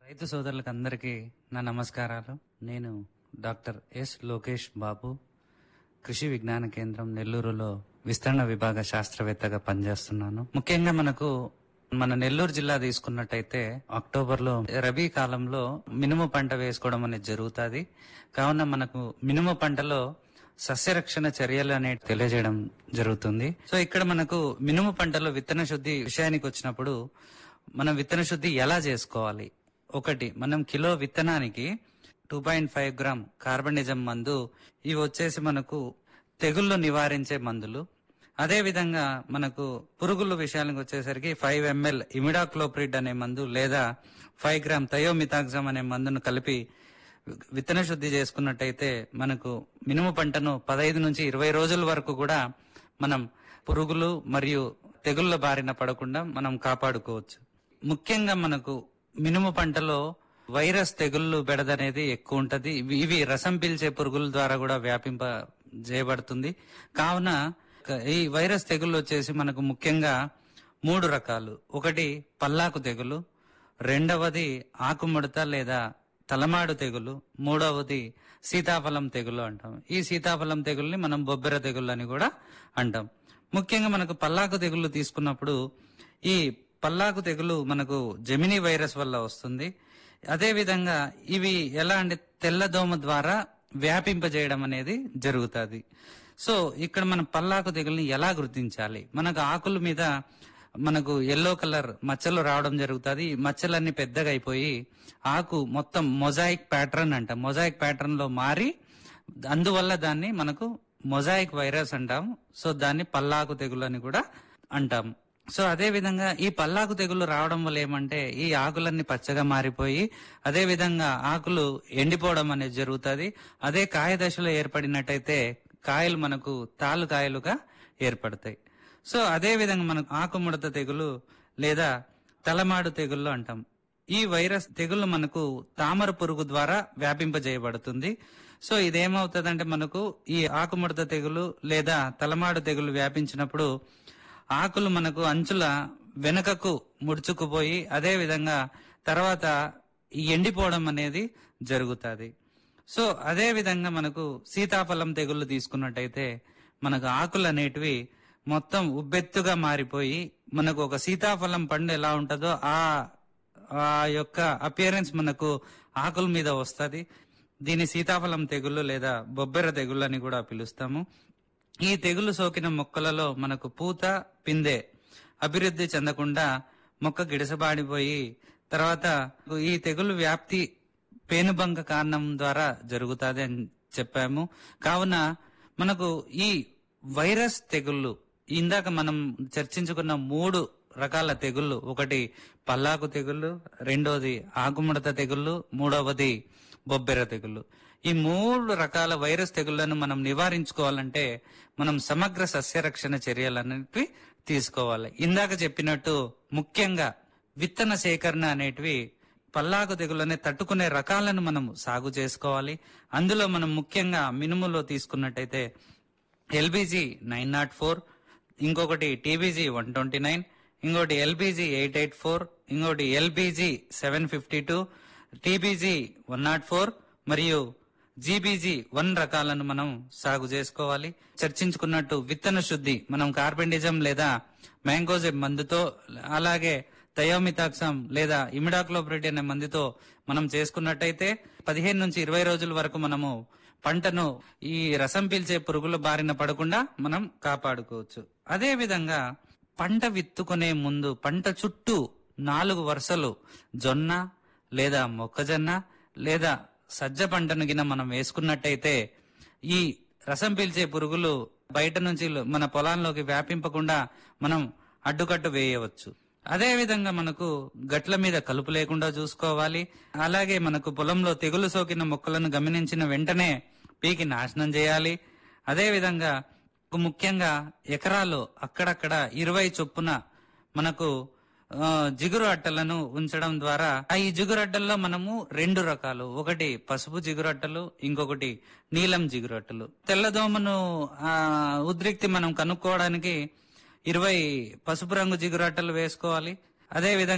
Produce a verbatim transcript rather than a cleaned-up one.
రైతు సోదరులకు అందరికీ నా నమస్కారాలు. నేను డాక్టర్ ఎస్ లోకేష్ బాబు, కృషి విజ్ఞాన కేంద్రం నెల్లూరులో విస్తరణ విభాగ శాస్త్రవేత్తగా పనిచేస్తున్నాను. ముఖ్యంగా మనకు మన నెల్లూరు జిల్లా తీసుకున్నట్టయితే అక్టోబర్ లో రబీ కాలంలో మినుము పంట వేసుకోవడం అనేది జరుగుతుంది. కావున మనకు మినుము పంటలో సస్యరక్షణ చర్యలు అనేవి తెలియజేయడం జరుగుతుంది. సో ఇక్కడ మనకు మినుము పంటలో విత్తన శుద్ధి విషయానికి వచ్చినప్పుడు మనం విత్తన శుద్ధి ఎలా చేసుకోవాలి? ఒకటి, మనం కిలో విత్తనానికి టూ పాయింట్ ఫైవ్ గ్రామ్ కార్బనిజం మందు, ఇవి వచ్చేసి మనకు తెగుళ్ళు నివారించే మందులు. అదే విధంగా మనకు పురుగుల విషయానికి వచ్చేసరికి ఫైవ్ ఎంఎల్ ఇమిడాక్లోప్రిడ్ అనే మందు లేదా ఫైవ్ గ్రామ్ థయోమితాక్సమ్ అనే మందును కలిపి విత్తన శుద్ధి చేసుకున్నట్టయితే మనకు మినుము పంటను పదహైదు నుంచి ఇరవై రోజుల వరకు కూడా మనం పురుగులు మరియు తెగుళ్ల బారిన పడకుండా మనం కాపాడుకోవచ్చు. ముఖ్యంగా మనకు మినుము పంటలో వైరస్ తెగుళ్లు బెడదనేది ఎక్కువ ఉంటది. ఇవి రసం పీల్చే పురుగుల ద్వారా కూడా వ్యాపింప చేయబడుతుంది. కావున ఈ వైరస్ తెగుళ్ళు వచ్చేసి మనకు ముఖ్యంగా మూడు రకాలు. ఒకటి పల్లాకు తెగులు, రెండవది ఆకుముడత లేదా తలమాడు తెగులు, మూడవది సీతాఫలం తెగులు అంటాం. ఈ సీతాఫలం తెగుల్ని మనం బొబ్బెర తెగుళ్ళు అని కూడా అంటాం. ముఖ్యంగా మనకు పల్లాకు తెగుళ్ళు తీసుకున్నప్పుడు ఈ పల్లాకు తెగులు మనకు జెమినీ వైరస్ వల్ల వస్తుంది. అదే విధంగా ఇవి ఎలా అంటే తెల్లదోమ ద్వారా వ్యాపింపజేయడం అనేది జరుగుతుంది. సో ఇక్కడ మనం పల్లాకు తెగుల్ని ఎలా గుర్తించాలి? మనకు ఆకుల మీద మనకు ఎల్లో కలర్ మచ్చలు రావడం జరుగుతుంది. మచ్చలన్నీ పెద్దగా అయిపోయి ఆకు మొత్తం మొజాయిక్ ప్యాటర్న్ అంట మొజాయిక్ ప్యాటర్న్ లో మారి అందువల్ల దాన్ని మనకు మొజాయిక్ వైరస్ అంటాం. సో దాన్ని పల్లాకు తెగులు అని కూడా అంటాం. సో అదే విధంగా ఈ పల్లాకు తెగులు రావడం వల్ల ఏమంటే ఈ ఆకులన్నీ పచ్చగా మారిపోయి అదే విధంగా ఆకులు ఎండిపోవడం అనేది జరుగుతుంది. అదే కాయ దశలో ఏర్పడినట్టయితే కాయలు మనకు తాలు కాయలుగా ఏర్పడతాయి. సో అదే విధంగా మనకు ఆకుముడత తెగులు లేదా తలమాడు తెగుళ్ళు అంటాం. ఈ వైరస్ తెగులు మనకు తామర పురుగు ద్వారా వ్యాపింపజేయబడుతుంది. సో ఇదేమవుతుందంటే మనకు ఈ ఆకుముడత తెగులు లేదా తలమాడు తెగులు వ్యాపించినప్పుడు ఆకులు మనకు అంచుల వెనుకకు ముడుచుకుపోయి అదే విధంగా తర్వాత ఎండిపోవడం అనేది జరుగుతుంది. సో అదే విధంగా మనకు సీతాఫలం తెగుళ్ళు తీసుకున్నట్టయితే మనకు ఆకులు అనేటివి మొత్తం ఉబ్బెత్తుగా మారిపోయి మనకు ఒక సీతాఫలం పండు ఎలా ఉంటుందో ఆ ఆ యొక్క అపియరెన్స్ మనకు ఆకుల మీద వస్తుంది. దీని సీతాఫలం తెగుళ్ళు లేదా బొబ్బెర తెగుళ్ళు అని కూడా పిలుస్తాము. ఈ తెగులు సోకిన మొక్కలలో మనకు పూత పిందె అభివృద్ధి చెందకుండా మొక్క గిడసబాడిపోయి తర్వాత ఈ తెగులు వ్యాప్తి పేనుబంక కారణం ద్వారా జరుగుతుంది అని చెప్పాము. కావున మనకు ఈ వైరస్ తెగుళ్ళు ఇందాక మనం చర్చించుకున్న మూడు రకాల తెగుళ్ళు, ఒకటి పల్లాకు తెగుళ్ళు, రెండోది ఆకుముడత తెగుళ్ళు, మూడవది బొబ్బెర తెగుళ్ళు. ఈ మూడు రకాల వైరస్ తెగుళ్లను మనం నివారించుకోవాలంటే మనం సమగ్ర సస్యరక్షణ చర్యలన్నిటివి తీసుకోవాలి. ఇందాక చెప్పినట్టు ముఖ్యంగా విత్తన సేకరణ అనేటివి పల్లాకు తెగులనే తట్టుకునే రకాలను మనం సాగు చేసుకోవాలి. అందులో మనం ముఖ్యంగా మినుములో తీసుకున్నట్టయితే ఎల్బీజీ నైన్ నాట్ ఫోర్, ఇంకొకటి టీబీజీ వన్ ట్వంటీ నైన్, ఇంకోటి ఎల్బీజీ ఎయిట్ ఎయిట్ ఫోర్, ఇంకోటి LBG seven fifty two, TBG one not four మరియు జీబీజీ వన్ రకాలను మనం సాగు చేసుకోవాలి. చర్చించుకున్నట్టు విత్తన శుద్ధి మనం కార్బెండిజం లేదా మ్యాంగోజెబ్ మందుతో అలాగే థయోమితాక్సమ్ లేదా ఇమిడాక్లోప్రిడ్ అనే మందుతో మనం చేసుకున్నట్టయితే పదిహేను నుంచి ఇరవై రోజుల వరకు మనము పంటను ఈ రసం పీల్చే పురుగుల బారిన పడకుండా మనం కాపాడుకోవచ్చు. అదే విధంగా పంట విత్తుకునే ముందు పంట చుట్టూ నాలుగు వరుసలు జొన్న లేదా మొక్కజొన్న లేదా సజ్జ పంటను గిన మనం వేసుకున్నట్టయితే ఈ రసం పీల్చే పురుగులు బయట నుంచి మన పొలాల్లోకి వ్యాపింపకుండా మనం అడ్డుకట్టు వేయవచ్చు. అదే విధంగా మనకు గట్ల మీద కలుపు లేకుండా చూసుకోవాలి. అలాగే మనకు పొలంలో తెగులు సోకిన మొక్కలను గమనించిన వెంటనే పీకి నాశనం చేయాలి. అదే విధంగా ముఖ్యంగా ఎకరాల్లో అక్కడక్కడ ఇరవై చొప్పున మనకు జిగురు అట్టలను ఉంచడం ద్వారా ఈ జిగురు అట్టల్లో మనము రెండు రకాలు, ఒకటి పసుపు జిగురు అట్టలు, ఇంకొకటి నీలం జిగురు అట్టలు. తెల్లదోమను ఆ ఉద్రిక్తి మనం కనుక్కోవడానికి ఇరవై పసుపు రంగు జిగురు అట్టలు వేసుకోవాలి. అదే విధంగా